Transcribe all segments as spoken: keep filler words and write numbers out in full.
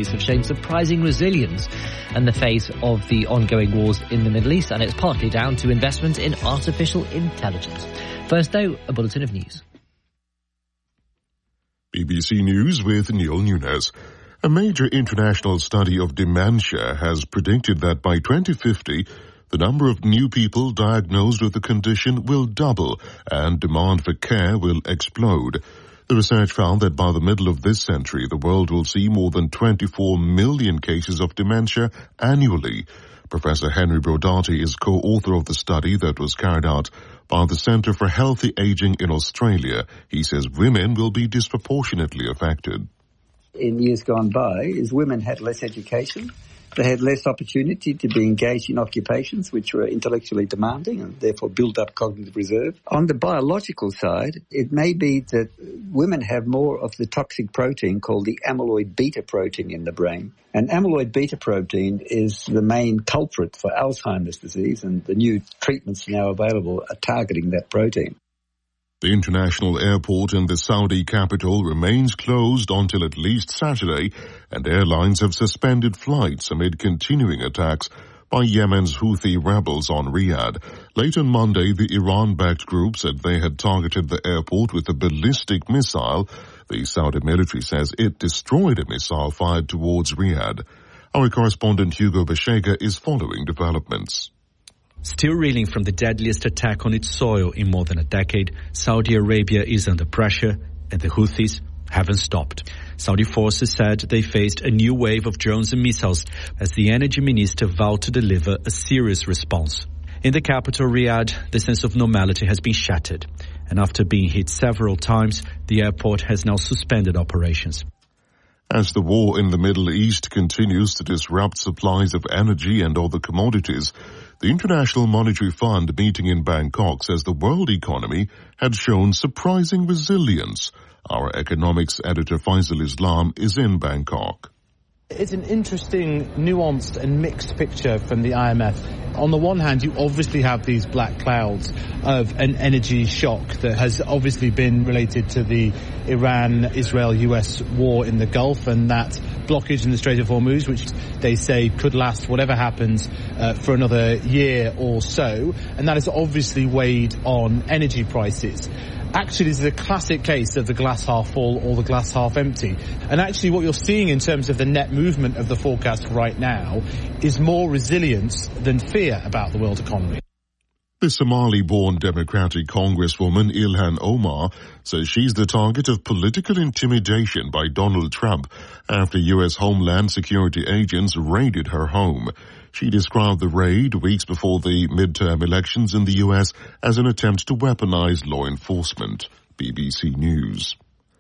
Saudis have shown surprising resilience in the face of the ongoing wars in the Middle East, and it's partly down to investment in artificial intelligence. First, though, a bulletin of news. B B C News with Neil Nunes. A major international study of dementia has predicted that by twenty fifty, the number of new people diagnosed with the condition will double and demand for care will explode. The research found that by the middle of this century, the world will see more than twenty-four million cases of dementia annually. Professor Henry Brodati is co-author of the study that was carried out by the Centre for Healthy Aging in Australia. He says women will be disproportionately affected. In years gone by, is women had less education. They had less opportunity to be engaged in occupations which were intellectually demanding and therefore build up cognitive reserve. On the biological side, it may be that women have more of the toxic protein called the amyloid beta protein in the brain. And amyloid beta protein is the main culprit for Alzheimer's disease, and the new treatments now available are targeting that protein. The international airport in the Saudi capital remains closed until at least Saturday, and airlines have suspended flights amid continuing attacks by Yemen's Houthi rebels on Riyadh. Late on Monday, the Iran-backed group said they had targeted the airport with a ballistic missile. The Saudi military says it destroyed a missile fired towards Riyadh. Our correspondent Hugo Bashega is following developments. Still reeling from the deadliest attack on its soil in more than a decade, Saudi Arabia is under pressure and the Houthis haven't stopped. Saudi forces said they faced a new wave of drones and missiles as the energy minister vowed to deliver a serious response. In the capital, Riyadh, the sense of normality has been shattered, and after being hit several times, the airport has now suspended operations. As the war in the Middle East continues to disrupt supplies of energy and other commodities, the International Monetary Fund meeting in Bangkok says the world economy had shown surprising resilience. Our economics editor Faisal Islam is in Bangkok. It's an interesting, nuanced and mixed picture from the I M F. On the one hand, you obviously have these black clouds of an energy shock that has obviously been related to the Iran-Israel-U S war in the Gulf and that blockage in the Strait of Hormuz, which they say could last, whatever happens, uh, for another year or so. And that has obviously weighed on energy prices. Actually, this is a classic case of the glass half full or the glass half empty. And actually what you're seeing in terms of the net movement of the forecast right now is more resilience than fear about the world economy. The Somali-born Democratic Congresswoman Ilhan Omar says she's the target of political intimidation by Donald Trump after U S Homeland Security agents raided her home. She described the raid weeks before the midterm elections in the U S as an attempt to weaponize law enforcement. B B C News.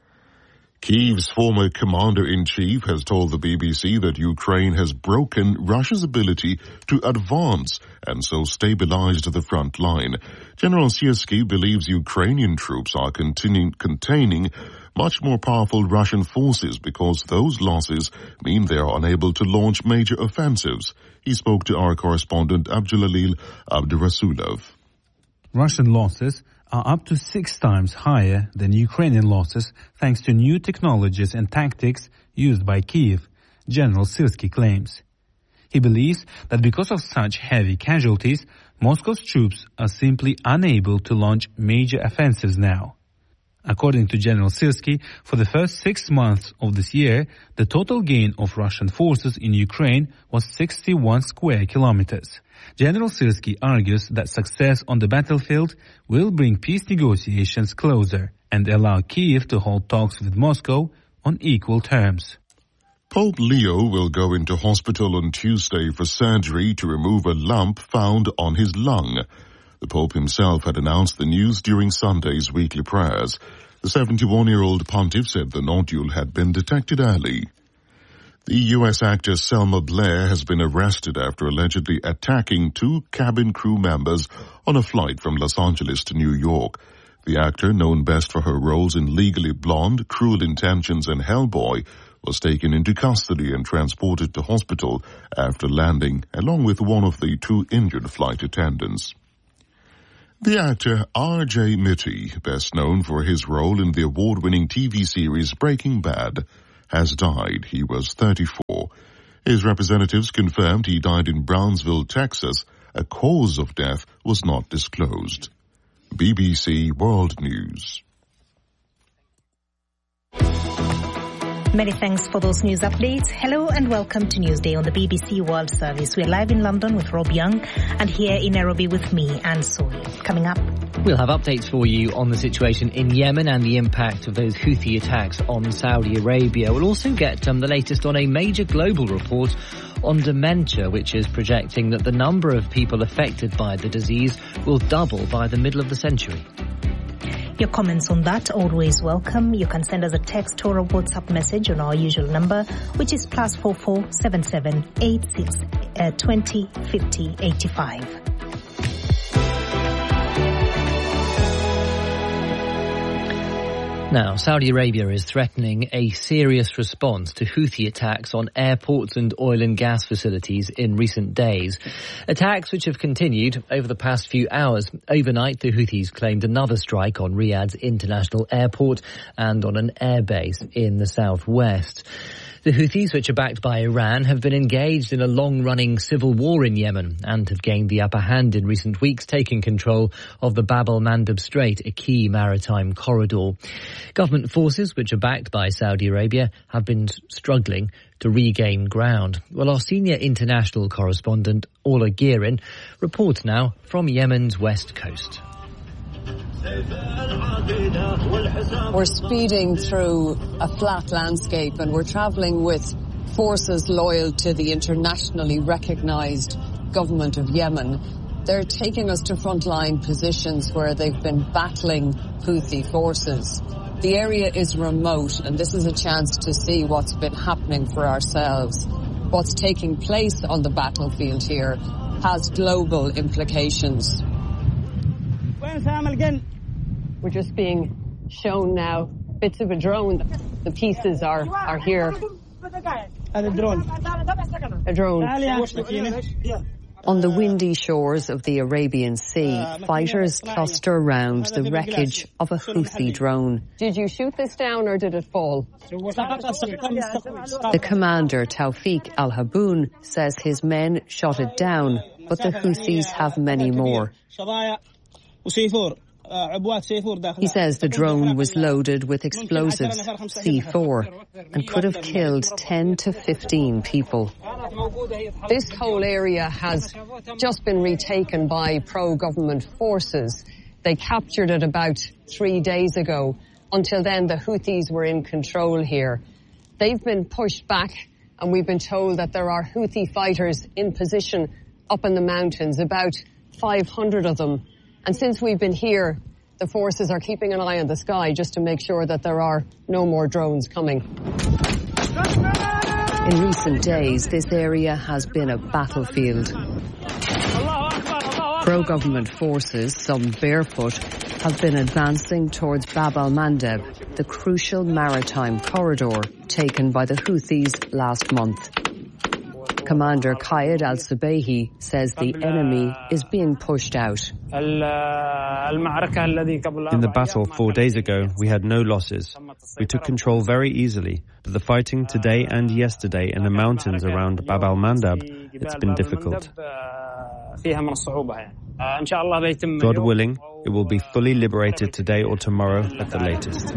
Kyiv's former commander-in-chief has told the B B C that Ukraine has broken Russia's ability to advance and so stabilized the front line. General Syrskyi believes Ukrainian troops are containing, containing much more powerful Russian forces because those losses mean they are unable to launch major offensives. He spoke to our correspondent Abdulalil Abdurasulov. Russian losses are up to six times higher than Ukrainian losses thanks to new technologies and tactics used by Kyiv, General Syrskyi claims. He believes that because of such heavy casualties, Moscow's troops are simply unable to launch major offensives now. According to General Syrskyi, for the first six months of this year, the total gain of Russian forces in Ukraine was sixty-one square kilometers. General Syrskyi argues that success on the battlefield will bring peace negotiations closer and allow Kyiv to hold talks with Moscow on equal terms. Pope Leo will go into hospital on Tuesday for surgery to remove a lump found on his lung. The Pope himself had announced the news during Sunday's weekly prayers. The seventy-one-year-old pontiff said the nodule had been detected early. The U S actor Selma Blair has been arrested after allegedly attacking two cabin crew members on a flight from Los Angeles to New York. The actor, known best for her roles in Legally Blonde, Cruel Intentions and Hellboy, was taken into custody and transported to hospital after landing, along with one of the two injured flight attendants. The actor R J Mitte, best known for his role in the award-winning T V series Breaking Bad, has died. He was thirty-four. His representatives confirmed he died in Brownsville, Texas. A cause of death was not disclosed. B B C World News. Many thanks for those news updates. Hello and welcome to Newsday on the B B C World Service. We're live in London with Rob Young and here in Nairobi with me, Anne Soy. Coming up, we'll have updates for you on the situation in Yemen and the impact of those Houthi attacks on Saudi Arabia. We'll also get um, the latest on a major global report on dementia, which is projecting that the number of people affected by the disease will double by the middle of the century. Your comments on that always welcome. You can send us a text or a WhatsApp message on our usual number, which is plus four four seven seven eight six uh, twenty fifty eighty five. Now, Saudi Arabia is threatening a serious response to Houthi attacks on airports and oil and gas facilities in recent days. Attacks which have continued over the past few hours. Overnight, the Houthis claimed another strike on Riyadh's international airport and on an airbase in the southwest. The Houthis, which are backed by Iran, have been engaged in a long-running civil war in Yemen and have gained the upper hand in recent weeks, taking control of the Bab el-Mandeb Strait, a key maritime corridor. Government forces, which are backed by Saudi Arabia, have been struggling to regain ground. Well, our senior international correspondent, Orla Gearin, reports now from Yemen's west coast. We're speeding through a flat landscape and we're travelling with forces loyal to the internationally recognised government of Yemen. They're taking us to frontline positions where they've been battling Houthi forces. The area is remote and this is a chance to see what's been happening for ourselves. What's taking place on the battlefield here has global implications. We're just being shown now bits of a drone. The pieces are, are here. A drone. On the windy shores of the Arabian Sea, fighters cluster around the wreckage of a Houthi drone. Did you shoot this down or did it fall? The commander, Tawfiq al-Haboun, says his men shot it down, but the Houthis have many more. He says the drone was loaded with explosives, C four, and could have killed ten to fifteen people. This whole area has just been retaken by pro-government forces. They captured it about three days ago. Until then, the Houthis were in control here. They've been pushed back, and we've been told that there are Houthi fighters in position up in the mountains, about five hundred of them. And since we've been here, the forces are keeping an eye on the sky just to make sure that there are no more drones coming. In recent days, this area has been a battlefield. Pro-government forces, some barefoot, have been advancing towards Bab el-Mandeb, the crucial maritime corridor taken by the Houthis last month. Commander Qaid al-Subayhi says the enemy is being pushed out. In the battle four days ago, we had no losses. We took control very easily, but the fighting today and yesterday in the mountains around Bab el-Mandeb, it's been difficult. God willing, it will be fully liberated today or tomorrow at the latest.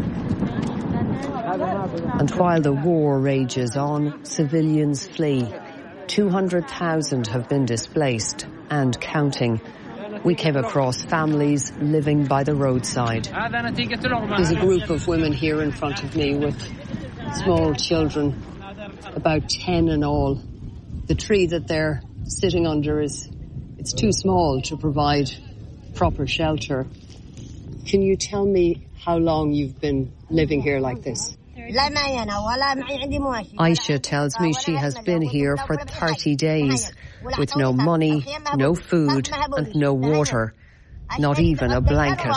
And while the war rages on, civilians flee. two hundred thousand have been displaced and counting. We came across families living by the roadside. There's a group of women here in front of me with small children, about ten in all. The tree that they're sitting under is, it's too small to provide proper shelter. Can you tell me how long you've been living here like this? Aisha tells me she has been here for thirty days with no money, no food and no water, not even a blanket.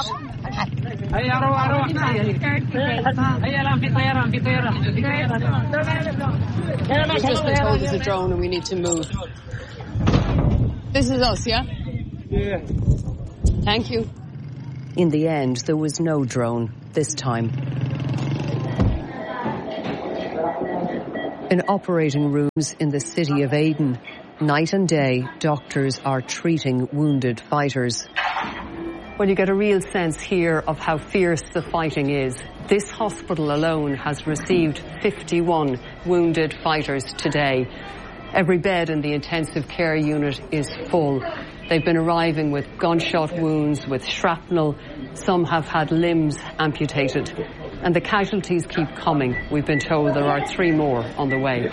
We've just been told there's a drone and we need to move. This is us, yeah? Yeah. Thank you. In the end, there was no drone this time. In operating rooms in the city of Aden, night and day, doctors are treating wounded fighters. Well, you get a real sense here of how fierce the fighting is. This hospital alone has received fifty-one wounded fighters today. Every bed in the intensive care unit is full. They've been arriving with gunshot wounds, with shrapnel. Some have had limbs amputated. And the casualties keep coming. We've been told there are three more on the way.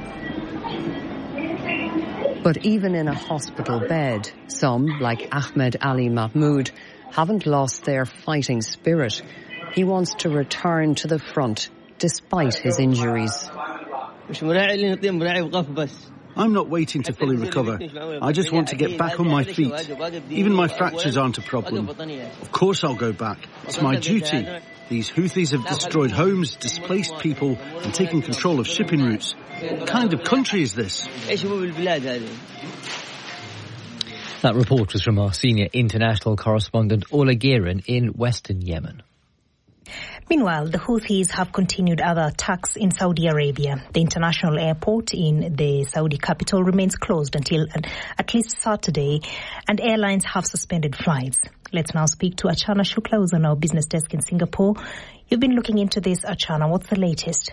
But even in a hospital bed, some, like Ahmed Ali Mahmoud, haven't lost their fighting spirit. He wants to return to the front, despite his injuries. I'm not waiting to fully recover. I just want to get back on my feet. Even my fractures aren't a problem. Of course I'll go back. It's my duty. These Houthis have destroyed homes, displaced people, and taken control of shipping routes. What kind of country is this? That report was from our senior international correspondent Ola Gearin in Western Yemen. Meanwhile, the Houthis have continued other attacks in Saudi Arabia. The international airport in the Saudi capital remains closed until at least Saturday, and airlines have suspended flights. Let's now speak to Achana Shukla, who's on our business desk in Singapore. You've been looking into this, Achana. What's the latest?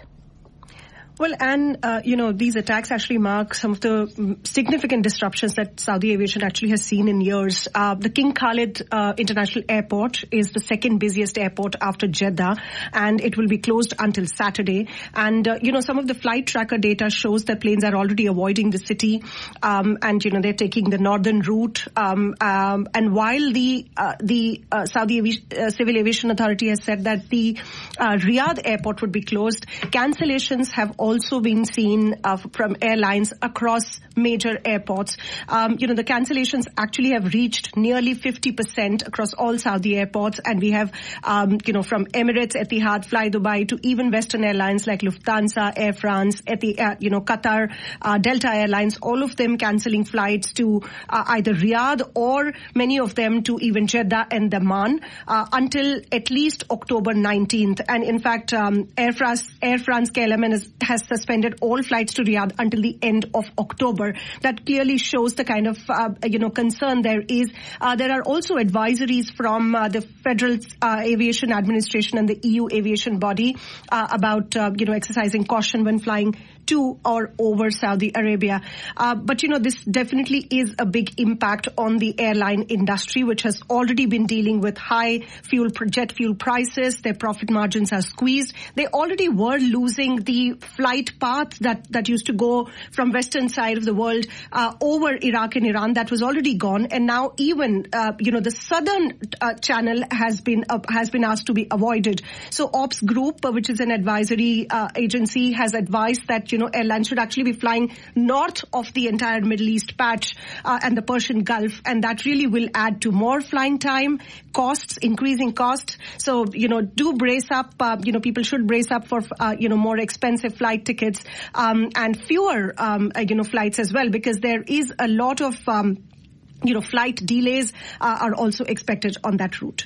Well, and, uh, you know, these attacks actually mark some of the significant disruptions that Saudi aviation actually has seen in years. Uh, the King Khalid uh, International Airport is the second busiest airport after Jeddah, and it will be closed until Saturday. And, uh, you know, some of the flight tracker data shows that planes are already avoiding the city, um, and, you know, they're taking the northern route. Um, um, and while the uh, the uh, Saudi Avi- uh, Civil Aviation Authority has said that the uh, Riyadh airport would be closed, cancellations have also been seen uh, from airlines across major airports. Um, you know, the cancellations actually have reached nearly fifty percent across all Saudi airports, and we have, um, you know, from Emirates, Etihad, Fly Dubai, to even Western airlines like Lufthansa, Air France, Eti- uh, you know, Qatar, uh, Delta Airlines, all of them cancelling flights to uh, either Riyadh or many of them to even Jeddah and Daman uh, until at least October nineteenth. And in fact, um, Air France, Air France K L M has, has suspended all flights to Riyadh until the end of October. That clearly shows the kind of, uh, you know, concern there is. Uh, there are also advisories from uh, the Federal uh, Aviation Administration and the E U aviation body uh, about, uh, you know, exercising caution when flying to or over Saudi Arabia. Uh, but, you know, this definitely is a big impact on the airline industry, which has already been dealing with high fuel, jet fuel prices. Their profit margins are squeezed. They already were losing the flight path that, that used to go from western side of the world uh, over Iraq and Iran. That was already gone. And now even, uh, you know, the southern uh, channel has been uh, has been asked to be avoided. So Ops Group, uh, which is an advisory uh, agency, has advised that, you know, airlines should actually be flying north of the entire Middle East patch uh, and the Persian Gulf. And that really will add to more flying time, costs, increasing costs. So, you know, do brace up. Uh, you know, people should brace up for, uh, you know, more expensive flight tickets um, and fewer, um, uh, you know, flights as well, because there is a lot of, um, you know, flight delays uh, are also expected on that route.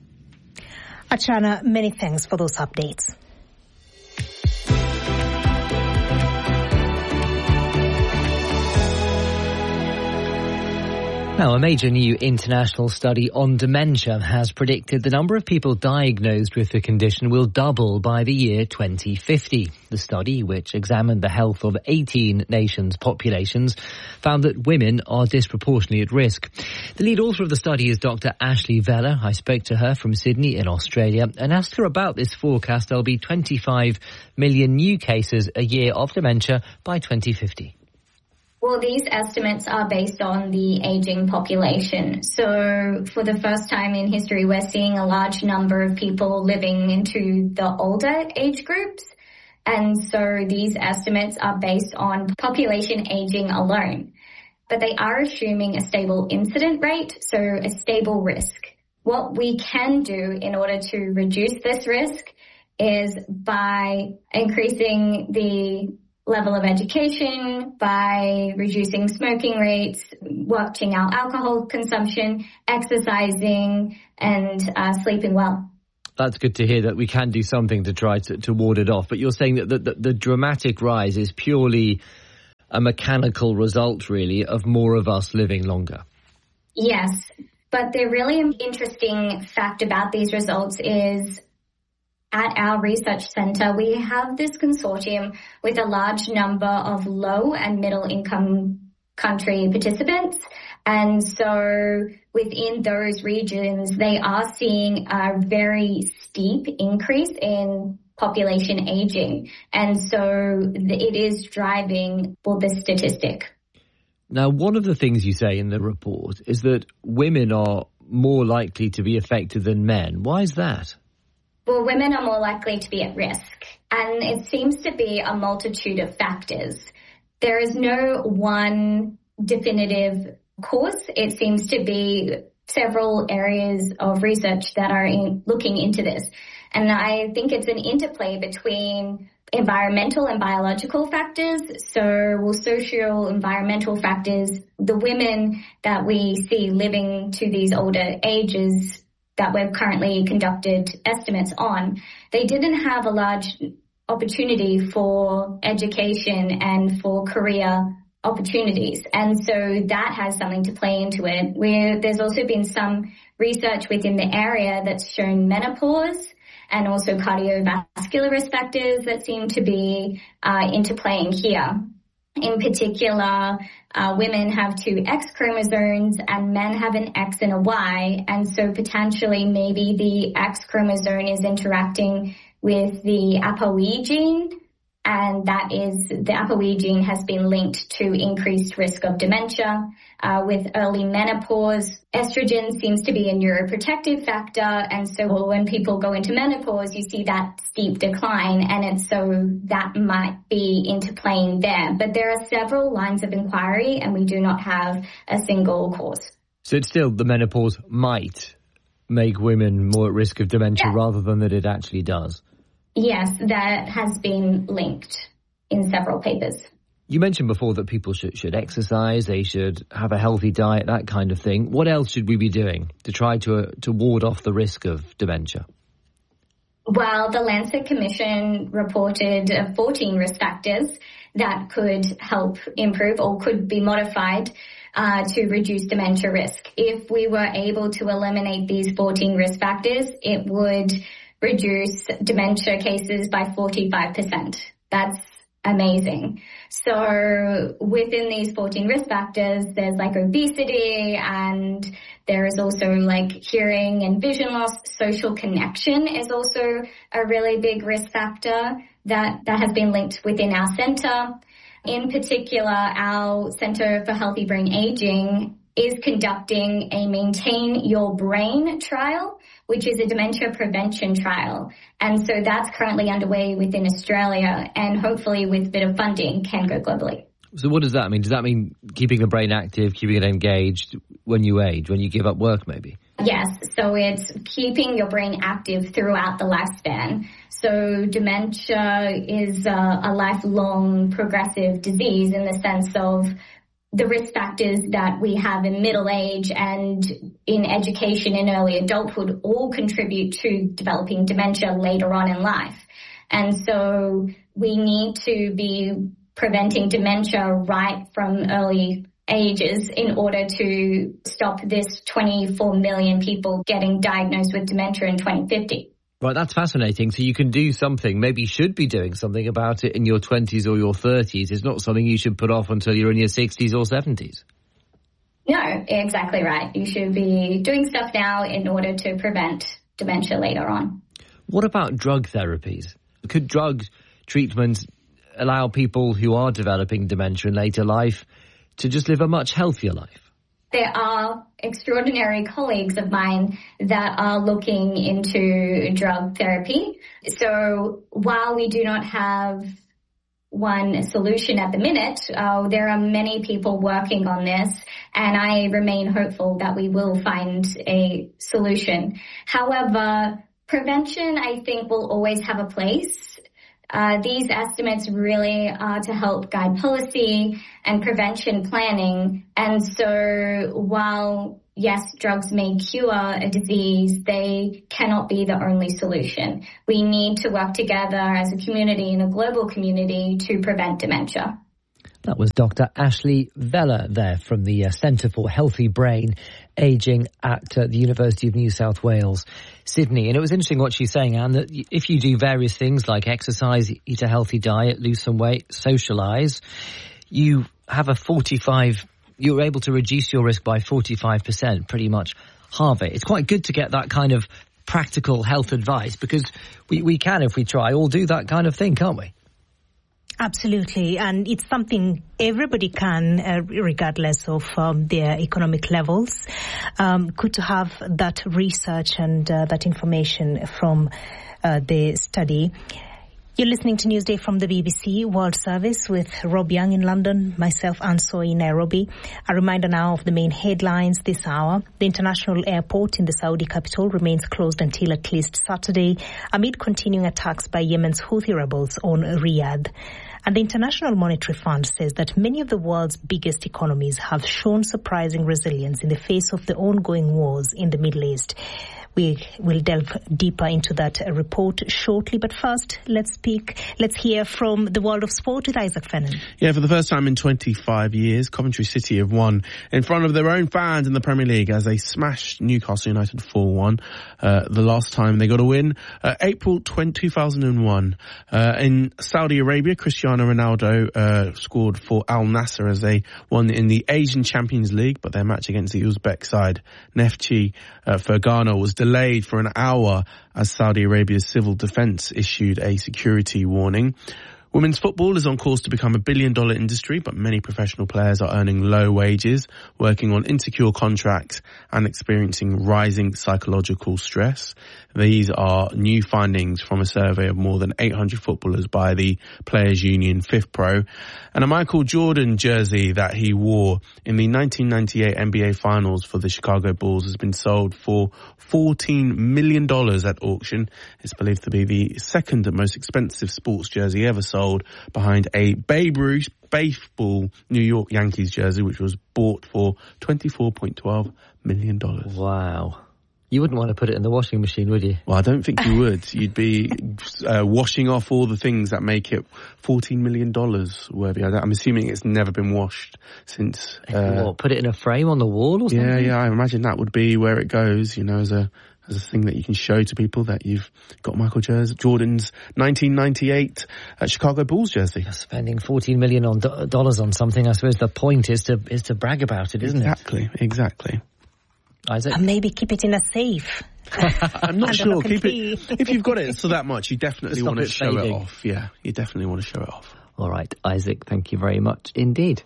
Achana, many thanks for those updates. Now, a major new international study on dementia has predicted the number of people diagnosed with the condition will double by the year twenty fifty. The study, which examined the health of eighteen nations' populations, found that women are disproportionately at risk. The lead author of the study is Doctor Ashley Vella. I spoke to her from Sydney in Australia and asked her about this forecast. There'll be twenty-five million new cases a year of dementia by twenty fifty. Well, these estimates are based on the aging population. So for the first time in history, we're seeing a large number of people living into the older age groups. And so these estimates are based on population aging alone. But they are assuming a stable incident rate, so a stable risk. What we can do in order to reduce this risk is by increasing the level of education, by reducing smoking rates, watching our alcohol consumption, exercising, and uh, sleeping well. That's good to hear that we can do something to try to, to ward it off. But you're saying that the, the, the dramatic rise is purely a mechanical result, really, of more of us living longer. Yes, but the really interesting fact about these results is at our research centre, we have this consortium with a large number of low and middle income country participants. And so within those regions, they are seeing a very steep increase in population aging. And so it is driving well, this statistic. Now, one of the things you say in the report is that women are more likely to be affected than men. Why is that? Well, women are more likely to be at risk, and it seems to be a multitude of factors. There is no one definitive cause. It seems to be several areas of research that are in, looking into this. And I think it's an interplay between environmental and biological factors. So, well, socio-environmental factors, the women that we see living to these older ages that we've currently conducted estimates on, they didn't have a large opportunity for education and for career opportunities. And so that has something to play into it. Where there's also been some research within the area that's shown menopause and also cardiovascular risk factors that seem to be uh, interplaying here. In particular, uh, women have two X chromosomes and men have an X and a Y. And so potentially maybe the X chromosome is interacting with the A P O E gene. And that is, the A P O E gene has been linked to increased risk of dementia. Uh, with early menopause, estrogen seems to be a neuroprotective factor. And so when people go into menopause, you see that steep decline. And it's so that might be interplaying there. But there are several lines of inquiry and we do not have a single cause. So it's still the menopause might make women more at risk of dementia yeah. rather than that it actually does. Yes, that has been linked in several papers. You mentioned before that people should, should exercise, they should have a healthy diet, that kind of thing. What else should we be doing to try to uh, to ward off the risk of dementia? Well, the Lancet Commission reported uh, fourteen risk factors that could help improve or could be modified uh, to reduce dementia risk. If we were able to eliminate these fourteen risk factors, it would reduce dementia cases by forty-five percent. That's amazing. So within these fourteen risk factors, there's like obesity and there is also like hearing and vision loss. Social connection is also a really big risk factor that, that has been linked within our centre. In particular, our Centre for Healthy Brain Aging is conducting a Maintain Your Brain trial, which is a dementia prevention trial. And so that's currently underway within Australia and hopefully with a bit of funding can go globally. So what does that mean? Does that mean keeping the brain active, keeping it engaged when you age, when you give up work maybe? Yes, so it's keeping your brain active throughout the lifespan. So dementia is a, a lifelong progressive disease in the sense of the risk factors that we have in middle age and in education in early adulthood all contribute to developing dementia later on in life. And so we need to be preventing dementia right from early ages in order to stop this twenty-four million people getting diagnosed with dementia in twenty fifty. Right, that's fascinating. So you can do something, maybe you should be doing something about it in your twenties or your thirties. It's not something you should put off until you're in your sixties or seventies. No, exactly right. You should be doing stuff now in order to prevent dementia later on. What about drug therapies? Could drug treatments allow people who are developing dementia in later life to just live a much healthier life? There are extraordinary colleagues of mine that are looking into drug therapy. So while we do not have one solution at the minute, uh, there are many people working on this, and I remain hopeful that we will find a solution. However, prevention, I think, will always have a place. Uh, these estimates really are to help guide policy and prevention planning. And so while, yes, drugs may cure a disease, they cannot be the only solution. We need to work together as a community and a global community to prevent dementia. That was Doctor Ashley Vella there from the uh, Centre for Healthy Brain Ageing at uh, the University of New South Wales, Sydney. And it was interesting what she's saying, Anne, that if you do various things like exercise, eat a healthy diet, lose some weight, socialise, you have a forty-five, you're able to reduce your risk by forty-five percent, pretty much halve it. It's quite good to get that kind of practical health advice because we, we can, if we try, all do that kind of thing, can't we? Absolutely, and it's something everybody can, uh, regardless of um, their economic levels. Um, good to have that research and uh, that information from uh, the study. You're listening to Newsday from the B B C World Service with Rob Young in London, myself, Anne Soy in Nairobi. A reminder now of the main headlines this hour. The international airport in the Saudi capital remains closed until at least Saturday amid continuing attacks by Yemen's Houthi rebels on Riyadh. And the International Monetary Fund says that many of the world's biggest economies have shown surprising resilience in the face of the ongoing wars in the Middle East. We will delve deeper into that report shortly. But first, let's speak, let's hear from the world of sport with Isaac Fennan. Yeah, for the first time in twenty-five years, Coventry City have won in front of their own fans in the Premier League as they smashed Newcastle United four one. Uh, the last time they got a win, uh, April two thousand one. Uh, in Saudi Arabia, Cristiano Ronaldo uh, scored for Al Nassr as they won in the Asian Champions League, but their match against the Uzbek side, Neftchi uh, for Ghana, was delayed for an hour as Saudi Arabia's civil defense issued a security warning. Women's football is on course to become a billion dollar industry, but many professional players are earning low wages, working on insecure contracts and experiencing rising psychological stress. These are new findings from a survey of more than eight hundred footballers by the Players Union FIFPro. And a Michael Jordan jersey that he wore in the nineteen ninety-eight N B A Finals for the Chicago Bulls has been sold for fourteen million dollars at auction. It's believed to be the second most expensive sports jersey ever sold, behind a Babe Ruth baseball New York Yankees jersey, which was bought for twenty-four point one two million dollars. Wow. You wouldn't want to put it in the washing machine, would you? Well, I don't think you would. You'd be uh, washing off all the things that make it fourteen million dollars worthy. I'm assuming it's never been washed since... Uh, what, put it in a frame on the wall or something? Yeah, yeah, I imagine that would be where it goes, you know, as a as a thing that you can show to people that you've got Michael Jordan's nineteen ninety-eight uh, Chicago Bulls jersey. Spending fourteen million dollars on something, I suppose the point is to is to brag about it, isn't exactly, it? Exactly, exactly. Isaac? And maybe keep it in a safe. I'm not sure. Keep it, if you've got it for that much, you definitely want to show fading. it off. Yeah, you definitely want to show it off. All right, Isaac, thank you very much indeed.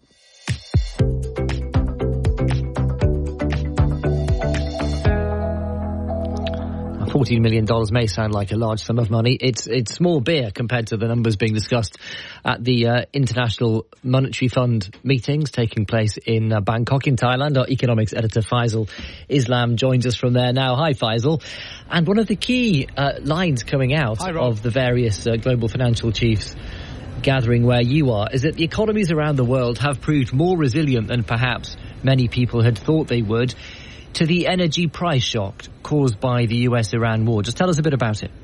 fourteen million dollars may sound like a large sum of money. It's it's small beer compared to the numbers being discussed at the uh, International Monetary Fund meetings taking place in uh, Bangkok in Thailand. Our economics editor Faisal Islam joins us from there now. Hi, Faisal. And one of the key uh, lines coming out Hi, of the various uh, global financial chiefs gathering where you are is that the economies around the world have proved more resilient than perhaps many people had thought they would to the energy price shock caused by the U S Iran war. Just tell us a bit about it.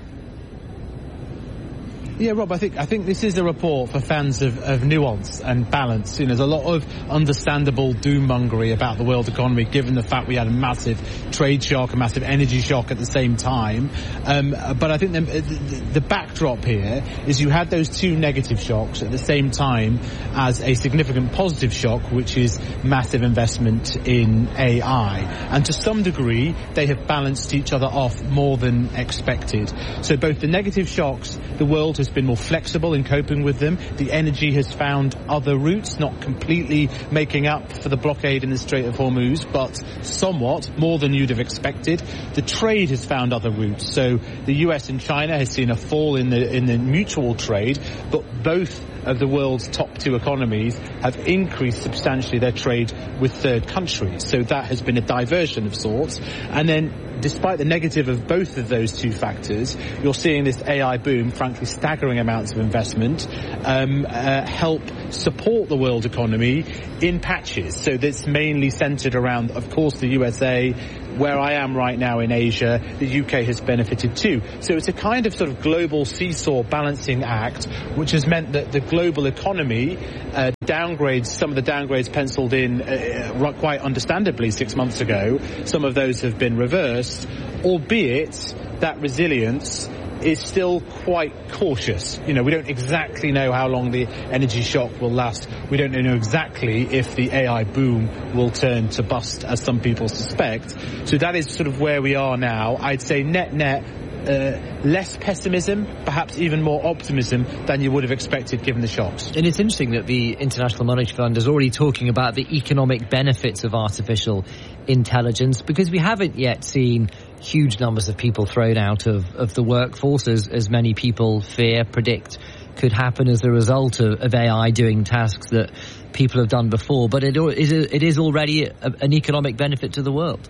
Yeah, Rob, I think I think this is a report for fans of, of nuance and balance. You know, there's a lot of understandable doom-mongery about the world economy, given the fact we had a massive trade shock, a massive energy shock at the same time. Um, but I think the, the, the backdrop here is you had those two negative shocks at the same time as a significant positive shock, which is massive investment in A I. And to some degree, they have balanced each other off more than expected. So both the negative shocks, the world has been more flexible in coping with them. The energy has found other routes, not completely making up for the blockade in the Strait of Hormuz, but somewhat more than you'd have expected. The trade has found other routes. So the U S and China has seen a fall in the in the mutual trade, but both of the world's top two economies have increased substantially their trade with third countries. So that has been a diversion of sorts. And then despite the negative of both of those two factors, you're seeing this A I boom, frankly staggering amounts of investment, um, uh, help support the world economy in patches. So that's mainly centered around, of course, the U S A, where I am right now in Asia. The U K has benefited too. So it's a kind of sort of global seesaw balancing act, which has meant that the global economy uh, downgrades, some of the downgrades penciled in uh, quite understandably six months ago, some of those have been reversed, albeit that resilience is still quite cautious. You know, we don't exactly know how long the energy shock will last. We don't know exactly if the A I boom will turn to bust, as some people suspect. So that is sort of where we are now. I'd say net-net, uh, less pessimism, perhaps even more optimism than you would have expected given the shocks. And it's interesting that the International Monetary Fund is already talking about the economic benefits of artificial intelligence, because we haven't yet seen huge numbers of people thrown out of, of the workforce, as, as many people fear, predict could happen as a result of, of A I doing tasks that people have done before. But it is, it is already a, an economic benefit to the world.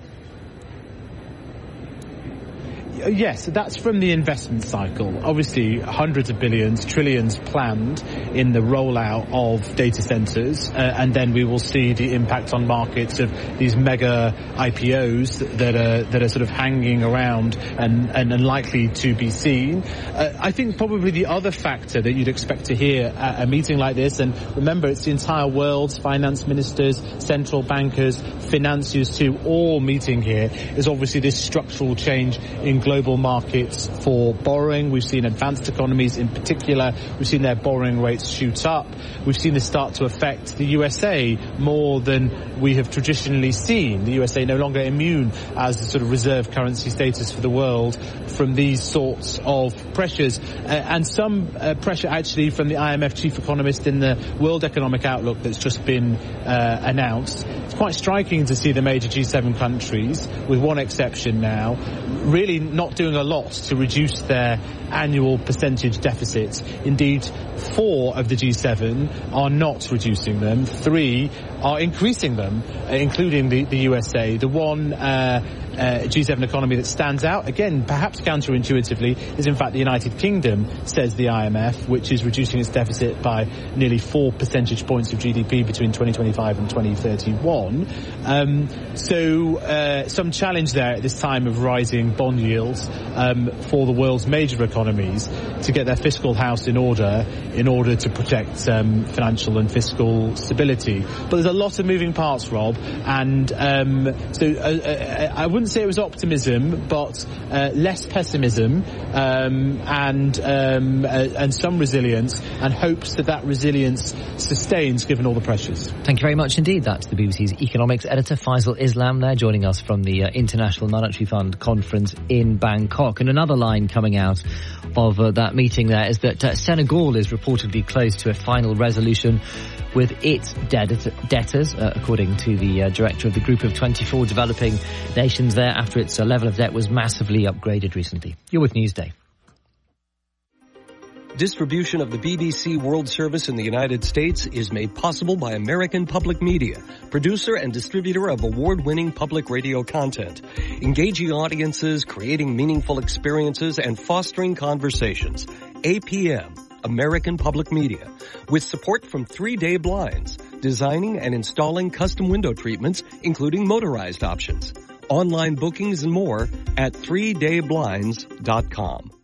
Yes, that's from the investment cycle. Obviously, hundreds of billions, trillions planned in the rollout of data centers, uh, and then we will see the impact on markets of these mega I P Os that are that are sort of hanging around and, and unlikely to be seen. Uh, I think probably the other factor that you'd expect to hear at a meeting like this, and remember, it's the entire world's finance ministers, central bankers, financiers too, all meeting here, is obviously this structural change in global global markets for borrowing. We've seen advanced economies in particular, we've seen their borrowing rates shoot up. We've seen this start to affect the U S A more than we have traditionally seen. The U S A no longer immune as the sort of reserve currency status for the world from these sorts of pressures. Uh, and some uh, pressure actually from the I M F chief economist in the World Economic Outlook that's just been uh, announced. It's quite striking to see the major G seven countries, with one exception now, really not doing a lot to reduce their annual percentage deficits. Indeed, four of the G seven are not reducing them. Three are increasing them, uh, including the, the U S A. The one uh, uh, G seven economy that stands out, again, perhaps counterintuitively, is in fact the United Kingdom, says the I M F, which is reducing its deficit by nearly four percentage points of G D P between twenty twenty-five and twenty thirty-one. Um, so uh, some challenge there at this time of rising bond yields um, for the world's major economies to get their fiscal house in order in order to protect um, financial and fiscal stability. But there's a lot of moving parts, Rob, and um, so uh, uh, I wouldn't say it was optimism, but uh, less pessimism um, and um, uh, and some resilience, and hopes that that resilience sustains given all the pressures. Thank you very much indeed. That's the B B C's economics editor, Faisal Islam, there joining us from the uh, International Monetary Fund conference in Bangkok. And another line coming out of uh, that meeting there is that uh, Senegal is reportedly close to a final resolution with its debtors, uh, according to the uh, director of the Group of twenty-four developing nations there, after its uh, level of debt was massively upgraded recently. You're with Newsday. Distribution of the B B C World Service in the United States is made possible by American Public Media, producer and distributor of award-winning public radio content, engaging audiences, creating meaningful experiences, and fostering conversations. A P M, American Public Media, with support from Three Day Blinds, designing and installing custom window treatments, including motorized options. Online bookings and more at three day blinds dot com.